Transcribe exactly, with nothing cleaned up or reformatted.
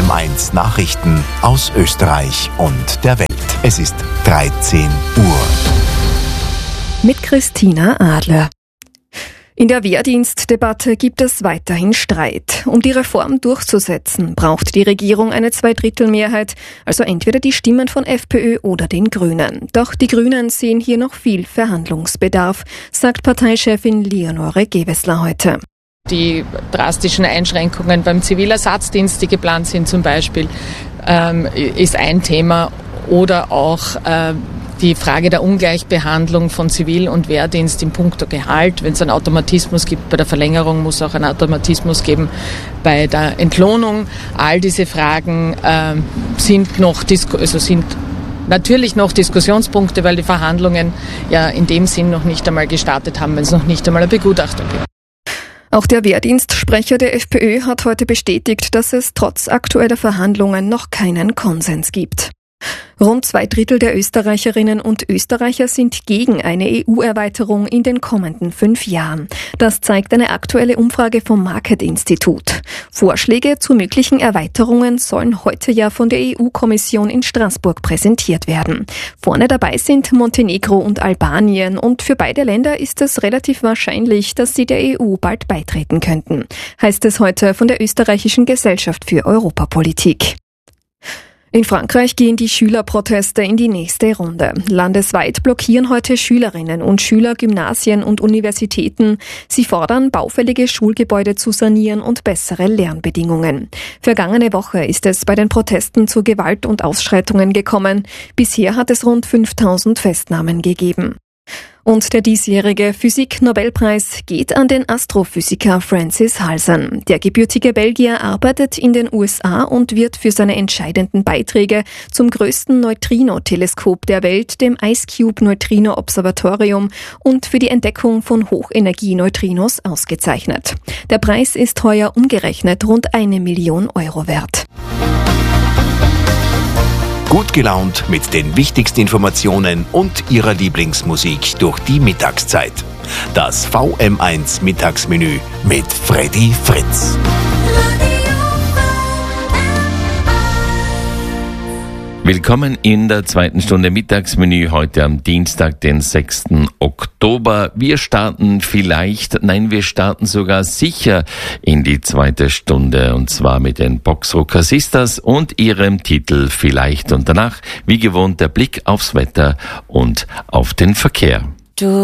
M eins Nachrichten aus Österreich und der Welt. Es ist dreizehn Uhr. Mit Christina Adler. In der Wehrdienstdebatte gibt es weiterhin Streit. Um die Reform durchzusetzen, braucht die Regierung eine Zweidrittelmehrheit, also entweder die Stimmen von FPÖ oder den Grünen. Doch die Grünen sehen hier noch viel Verhandlungsbedarf, sagt Parteichefin Leonore Gewessler heute. Die drastischen Einschränkungen beim Zivilersatzdienst, die geplant sind zum Beispiel, ähm, ist ein Thema. Oder auch äh, die Frage der Ungleichbehandlung von Zivil- und Wehrdienst in puncto Gehalt. Wenn es einen Automatismus gibt bei der Verlängerung, muss es auch einen Automatismus geben bei der Entlohnung. All diese Fragen äh, sind noch disku- also sind natürlich noch Diskussionspunkte, weil die Verhandlungen ja in dem Sinn noch nicht einmal gestartet haben, wenn es noch nicht einmal eine Begutachtung gibt. Auch der Wehrdienstsprecher der FPÖ hat heute bestätigt, dass es trotz aktueller Verhandlungen noch keinen Konsens gibt. Rund zwei Drittel der Österreicherinnen und Österreicher sind gegen eine E U-Erweiterung in den kommenden fünf Jahren. Das zeigt eine aktuelle Umfrage vom Market-Institut. Vorschläge zu möglichen Erweiterungen sollen heute ja von der E U-Kommission in Straßburg präsentiert werden. Vorne dabei sind Montenegro und Albanien und für beide Länder ist es relativ wahrscheinlich, dass sie der E U bald beitreten könnten, heißt es heute von der Österreichischen Gesellschaft für Europapolitik. In Frankreich gehen die Schülerproteste in die nächste Runde. Landesweit blockieren heute Schülerinnen und Schüler Gymnasien und Universitäten. Sie fordern, baufällige Schulgebäude zu sanieren und bessere Lernbedingungen. Vergangene Woche ist es bei den Protesten zu Gewalt und Ausschreitungen gekommen. Bisher hat es rund fünftausend Festnahmen gegeben. Und der diesjährige Physik-Nobelpreis geht an den Astrophysiker Francis Halsan. Der gebürtige Belgier arbeitet in den U S A und wird für seine entscheidenden Beiträge zum größten Neutrino-Teleskop der Welt, dem IceCube-Neutrino-Observatorium, und für die Entdeckung von Hochenergie-Neutrinos ausgezeichnet. Der Preis ist heuer umgerechnet rund eine Million Euro wert. Gut gelaunt mit den wichtigsten Informationen und Ihrer Lieblingsmusik durch die Mittagszeit. Das V M eins Mittagsmenü mit Freddy Fritz. Willkommen in der zweiten Stunde Mittagsmenü heute am Dienstag, den sechsten Oktober. Wir starten vielleicht, nein, wir starten sogar sicher in die zweite Stunde, und zwar mit den Boxrocker Sisters und ihrem Titel Vielleicht. Und danach, wie gewohnt, der Blick aufs Wetter und auf den Verkehr. Du